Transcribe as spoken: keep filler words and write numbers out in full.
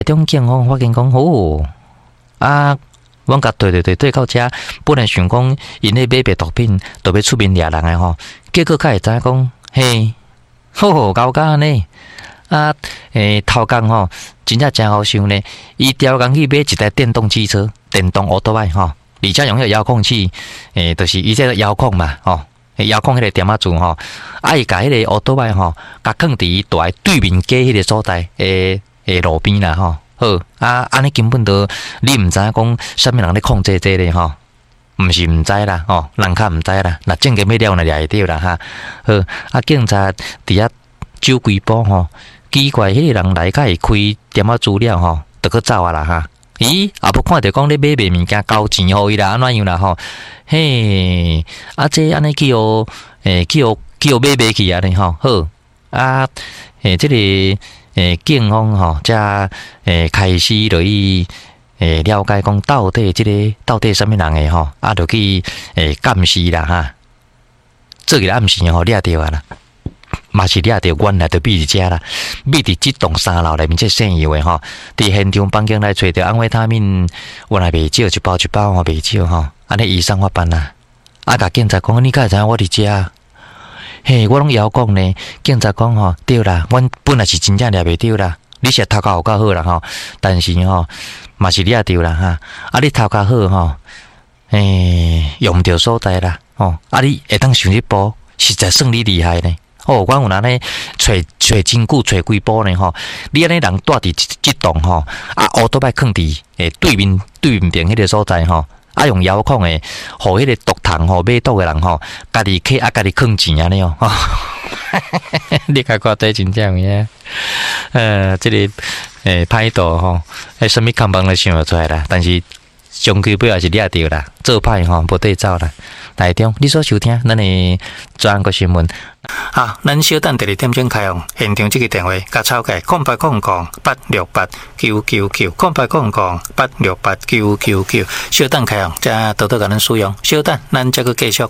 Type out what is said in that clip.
中警方发现讲，哦啊，阮甲对对对对到遮，本来想讲因咧买白毒品，就要出面掠人诶吼，结果才会知影讲，嘿，吼搞搞呢，啊，诶，头工吼，真正真好想呢，伊调工去买一台电动汽车，电动奥多麦吼，而且用迄个遥控器，诶，就是伊这个遥控嘛，吼。遥控迄个点仔柱吼，啊伊甲迄个奥多麦吼，甲放伫伊大对面街迄个所在，诶诶路边啦吼，好啊，安尼根本都你毋知影讲啥物人咧控制这个吼，毋是毋知啦吼，人较毋知啦，那正经要了那掠会着啦哈，好啊，警察伫遐走几步吼，奇怪，迄个人来甲会开点仔资料吼，就去走啊啦哈。咦，也无看着讲咧买卖物件交钱互伊啦，安怎样啦吼？嘿，啊这安尼叫诶叫叫买卖去啊尼吼，好啊，诶这个诶警方吼，才诶开始落去诶了解讲到底这个到底什么人诶吼，啊就去诶监视啦哈，做个暗时吼掠着啊啦。嘛是掠着原来就秘伫遮啦，秘伫即栋三楼内面这生意诶吼，伫现场帮警来找着安慰他命，原来袂少一包一包吼袂少吼，安尼移送法办啦。啊，甲警察讲，你敢会知影我伫遮？嘿，我拢遥讲呢。警察讲吼，对啦，阮本来是真正掠袂着啦，你是头壳有够好啦吼，但是吼嘛是掠着啦哈。啊，你头壳好吼，诶，用毋着所在啦吼。啊，你会当想一步，实在算你厉害呢。哦，我有安尼找找真久，找几步呢吼。你安尼人住伫即栋吼，啊，乌多摆放伫诶对面对面边迄个所在吼，啊用遥控诶，互迄个毒糖吼买毒诶人吼，家己去啊家己放钱安尼哦。你看看这真正呀，呃，这个诶歹度吼，诶，什么看帮都想得出来啦，但是终究尾也是掠着啦，做歹吼无对走啦。台中，你所收听咱的全国新闻。好，咱小等第二点钟开放现场这个电话，甲抄起空八空空八六八九九九，空八空空八六八九九九，小等开放，再多多甲咱使用，小等咱再去继续。